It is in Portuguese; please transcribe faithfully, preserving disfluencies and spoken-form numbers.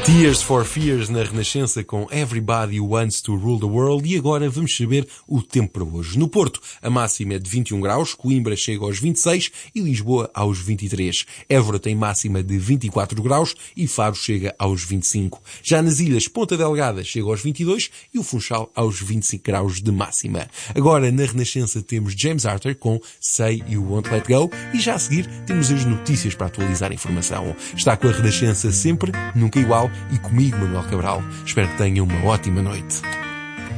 Tears for Fears na Renascença com Everybody Wants to Rule the World. E agora vamos saber o tempo para hoje. No Porto, a máxima é de vinte e um graus, Coimbra chega aos vinte e seis e Lisboa aos vinte e três. Évora tem máxima de vinte e quatro graus e Faro chega aos vinte e cinco. Já nas ilhas, Ponta Delgada chega aos vinte e dois e o Funchal aos vinte e cinco graus de máxima. Agora, na Renascença, temos James Arthur com Say You Won't Let Go e já a seguir temos as notícias para atualizar a informação. Está com a Renascença sempre, nunca igual, e comigo, Manuel Cabral. Espero que tenham uma ótima noite.